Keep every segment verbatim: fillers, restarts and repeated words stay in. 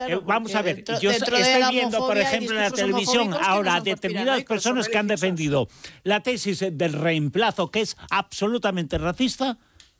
Eh, vamos a ver, dentro, yo dentro estoy de viendo, por ejemplo, en la televisión ahora no determinadas personas que han defendido la tesis del reemplazo, que es absolutamente racista,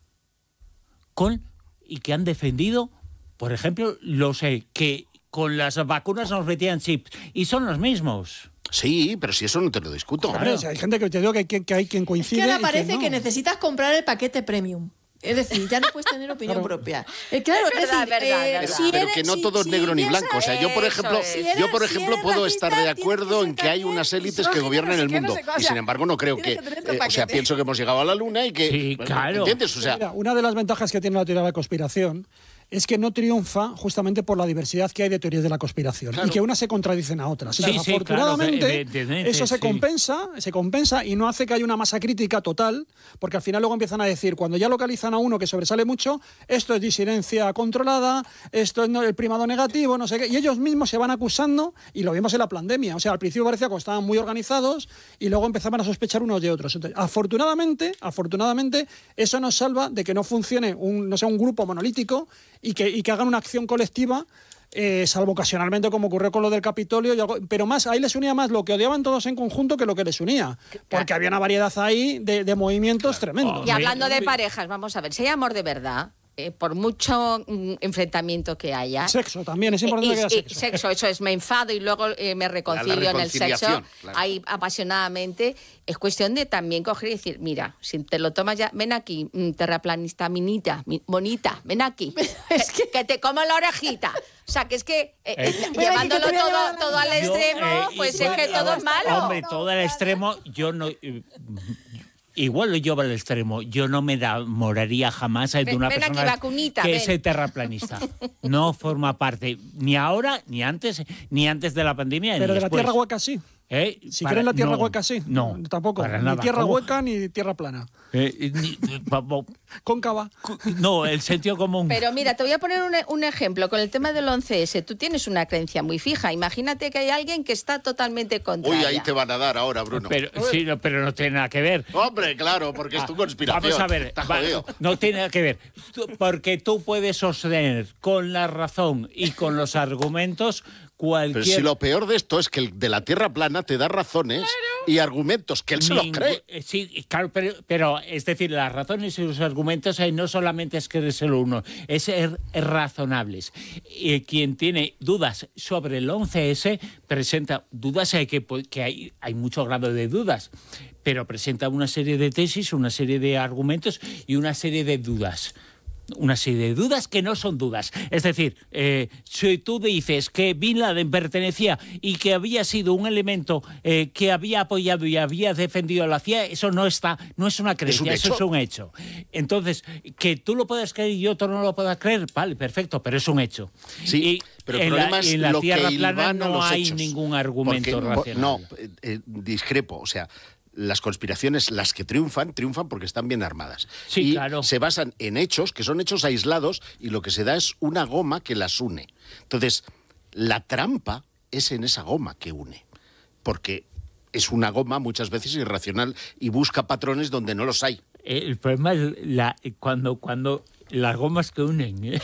con y que han defendido, por ejemplo, lo sé, que con las vacunas nos metían chips, y son los mismos. Sí, pero si eso no te lo discuto. Claro, o sea, hay gente que te digo que, que, que hay quien coincide. Es que ahora parece que, no. que necesitas comprar el paquete premium. Es decir, ya no puedes tener opinión claro. propia. Eh, claro, es verdad, es decir, verdad, eh, verdad. Pero, si pero eres, que no si, todo es si negro ni piensas, blanco. O sea, yo por ejemplo, es. si eres, yo por si ejemplo puedo racista, estar de acuerdo en que hay unas élites que gobiernan el mundo. Y sin embargo no creo que, eh, o sea, pienso que hemos llegado a la luna y que, sí, claro. ¿entiendes? O sea, mira, una de las ventajas que tiene la teoría de la conspiración es que no triunfa justamente por la diversidad que hay de teorías de la conspiración claro. y que unas se contradicen a otras. Sí, Entonces, sí, afortunadamente, claro, evidentemente, eso se sí. compensa, se compensa y no hace que haya una masa crítica total, porque al final luego empiezan a decir, cuando ya localizan a uno que sobresale mucho, esto es disidencia controlada, esto es el primado negativo, no sé qué, y ellos mismos se van acusando, y lo vimos en la pandemia. O sea, al principio parecía que estaban muy organizados y luego empezaban a sospechar unos de otros. Entonces, afortunadamente, afortunadamente, eso nos salva de que no funcione un, no sea un grupo monolítico y que, y que hagan una acción colectiva, eh, salvo ocasionalmente como ocurrió con lo del Capitolio, y algo, pero más ahí les unía más lo que odiaban todos en conjunto que lo que les unía, porque había una variedad ahí de, de movimientos claro. tremendos. Y hablando de parejas, vamos a ver, si hay amor de verdad, eh, por mucho mm, enfrentamiento que haya... Sexo también, es importante eh, que haya eh, sexo. Sexo, eso es, me enfado y luego eh, me reconcilio en el sexo, claro. ahí apasionadamente. Es cuestión de también coger y decir, mira, si te lo tomas ya, ven aquí, terraplanista, minita, mi, bonita, ven aquí, es que... que te como la orejita. O sea, que es que eh, eh, llevándolo todo, todo al extremo, yo, eh, pues es que todo es malo. Hombre, todo al extremo, yo no... Eh, igual lo llevo al extremo. Yo no me enamoraría jamás de una ven, ven persona aquí, vacunita, que ven. es terraplanista. No forma parte, ni ahora, ni antes, ni antes de la pandemia. Pero ni de después. La Tierra hueca sí. ¿Eh? Si Para, creen la Tierra no, hueca sí. No, tampoco. Para ni nada. Tierra ¿Cómo? hueca ni Tierra plana. Eh, ni, Cóncava. No, el sentido común. Pero mira, te voy a poner un, un ejemplo con el tema del once ese. Tú tienes una creencia muy fija. Imagínate que hay alguien que está totalmente contraria. Uy, ahí te van a dar ahora, Bruno. Pero, sí, no, pero no tiene nada que ver. Hombre, claro, porque es tu conspiración. Vamos a ver, va, no tiene nada que ver. Porque tú puedes sostener con la razón y con los argumentos cualquier... Pero si lo peor de esto es que el de la Tierra plana te da razones claro. y argumentos que él se Ningú... los cree. Sí, claro, pero, pero es decir, las razones y los argumentos eh, no solamente es creérselo uno, es ser razonables. Eh, quien tiene dudas sobre el once ese presenta dudas, eh, que, que hay, hay mucho grado de dudas, pero presenta una serie de tesis, una serie de argumentos y una serie de dudas. Una serie de dudas que no son dudas. Es decir, eh, si tú dices que Bin Laden pertenecía y que había sido un elemento eh, que había apoyado y había defendido a la C I A, eso no está, no es una creencia, ¿Es un eso es un hecho. Entonces, que tú lo puedas creer y otro no lo pueda creer, vale, perfecto, pero es un hecho. Sí, y pero el en problema la, es en la lo Tierra que plana no hay hechos. ningún argumento Porque, racional. No, eh, discrepo, o sea... Las conspiraciones, las que triunfan, triunfan porque están bien armadas. Sí, y claro. se basan en hechos, que son hechos aislados, y lo que se da es una goma que las une. Entonces, la trampa es en esa goma que une. Porque es una goma muchas veces irracional y busca patrones donde no los hay. El problema es la, cuando, cuando las gomas que unen. ¿eh?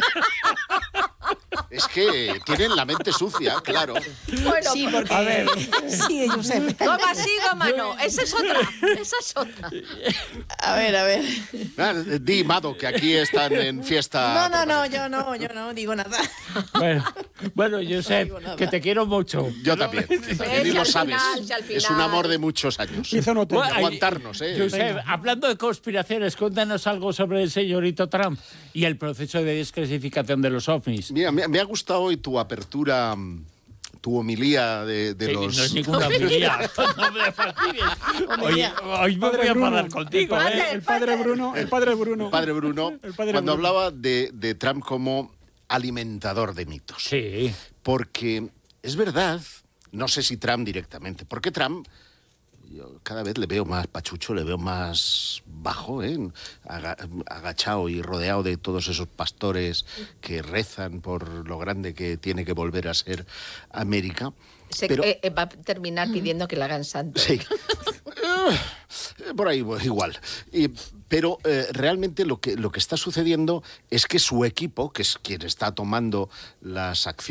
Es que tienen la mente sucia, claro. Bueno, sí, porque... A ver. Sí, Josep. Goma sí, goma no. Esa es otra. Esa es otra. A ver, a ver. Ah, di, Mado, que aquí están en fiesta. No, no, no, yo no, yo no digo nada. Bueno, bueno Josep, no que te quiero mucho. Yo también. También y lo sabes. Final, es un amor de muchos años. No bueno, aguantarnos, ¿eh? Josep, hablando de conspiraciones, cuéntanos algo sobre el señorito Trump y el proceso de desclasificación de los ovnis. Mira, me, me ha gustado hoy tu apertura, tu homilía de, de sí, los... No es ninguna homilía, no me fastidies. Hoy, hoy me voy a enfadar contigo. El padre, ¿eh? el padre Bruno, el padre Bruno. El padre Bruno, el padre cuando Bruno. hablaba de, de Trump como alimentador de mitos. Sí. Porque es verdad, no sé si Trump directamente, porque Trump... Yo cada vez le veo más pachucho, le veo más bajo, ¿eh? agachado y rodeado de todos esos pastores que rezan por lo grande que tiene que volver a ser América. Se, Pero, eh, va a terminar pidiendo que la hagan santo. Sí. Por ahí igual. Y, pero eh, realmente lo que, lo que está sucediendo es que su equipo, que es quien está tomando las acciones